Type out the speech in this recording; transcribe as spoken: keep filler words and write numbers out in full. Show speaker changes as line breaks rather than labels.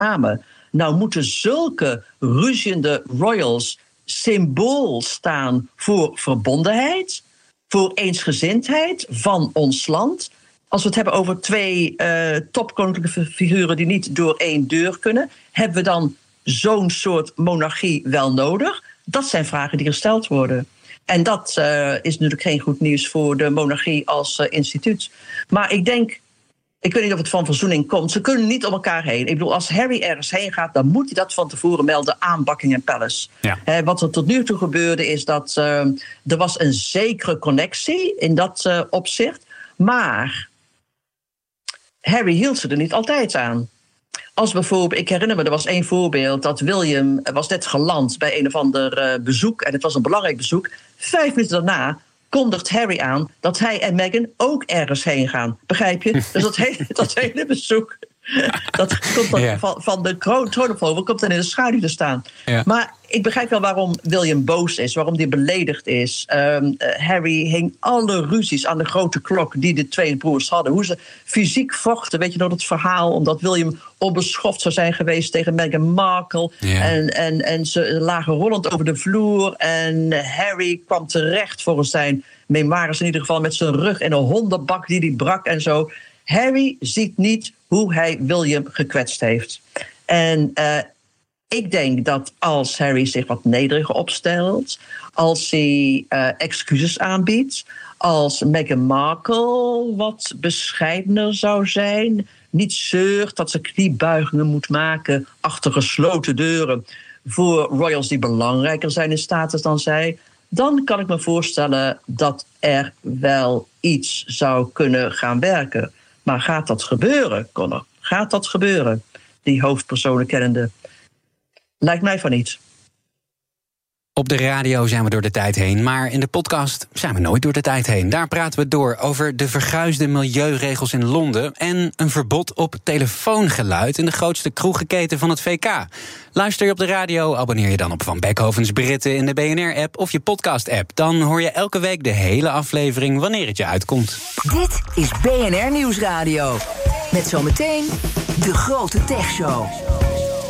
samen. Nou moeten zulke ruziende royals symbool staan voor verbondenheid, voor eensgezindheid van ons land. Als we het hebben over twee uh, topkoninklijke figuren die niet door één deur kunnen, hebben we dan zo'n soort monarchie wel nodig? Dat zijn vragen die gesteld worden. En dat uh, is natuurlijk geen goed nieuws voor de monarchie als uh, instituut. Maar ik denk, ik weet niet of het van verzoening komt. Ze kunnen niet om elkaar heen. Ik bedoel, als Harry ergens heen gaat, dan moet hij dat van tevoren melden aan Buckingham Palace. Ja. He, wat er tot nu toe gebeurde is dat uh, er was een zekere connectie in dat uh, opzicht. Maar Harry hield ze er niet altijd aan. Als bijvoorbeeld, ik herinner me, er was één voorbeeld dat William was net geland bij een of ander uh, bezoek. En het was een belangrijk bezoek. Vijf minuten daarna kondigt Harry aan dat hij en Meghan ook ergens heen gaan. Begrijp je? Dus dat hele, dat hele bezoek, dat komt dan ja. van, van de troonopvolger, komt dan in de schaduw te staan. Ja. Maar ik begrijp wel waarom William boos is, waarom hij beledigd is. Um, uh, Harry hing alle ruzies aan de grote klok die de twee broers hadden. Hoe ze fysiek vochten, weet je nog dat verhaal, omdat William onbeschoft zou zijn geweest tegen Meghan Markle. Ja. En, en, en ze lagen rollend over de vloer. En Harry kwam terecht volgens zijn memoires in ieder geval met zijn rug in een hondenbak die die brak en zo. Harry ziet niet hoe hij William gekwetst heeft. En uh, ik denk dat als Harry zich wat nederiger opstelt, als hij uh, excuses aanbiedt, als Meghan Markle wat bescheidener zou zijn, niet zeurt dat ze kniebuigingen moet maken achter gesloten deuren voor royals die belangrijker zijn in status dan zij, dan kan ik me voorstellen dat er wel iets zou kunnen gaan werken. Maar gaat dat gebeuren, Connor? Gaat dat gebeuren? Die hoofdpersonen kennende. Lijkt mij van niet.
Op de radio zijn we door de tijd heen, maar in de podcast zijn we nooit door de tijd heen. Daar praten we door over de verguisde milieuregels in Londen en een verbod op telefoongeluid in de grootste kroegenketen van het V K. Luister je op de radio, abonneer je dan op Van Beckhovens Britten in de B N R-app of je podcast-app. Dan hoor je elke week de hele aflevering wanneer het je uitkomt.
Dit is B N R Nieuwsradio. Met zometeen de grote techshow.